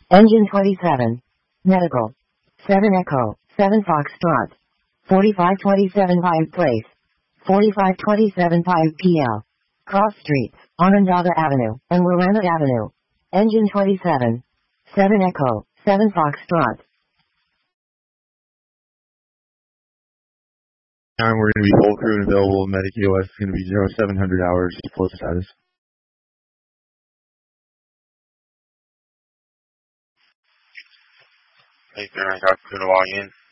Engine 27. Medical. 7 Echo. 7 Foxtrot. 4527 Pine Place. 4527 Pine PL. Cross Streets, Onondaga Avenue, and Willamette Avenue. Engine 27. 7 Echo. 7 Foxtrot. Time we're going to be full crew and available. Medic EOS is going to be 0700 hours. Flow status. Hey, Farron, got crew to log in.